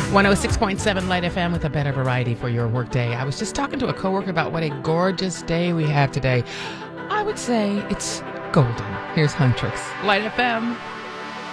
106.7 Light FM with a better variety for your workday. I was just talking to a coworker about what a gorgeous day we have today. I would say it's golden. Here's Huntrix. Light FM.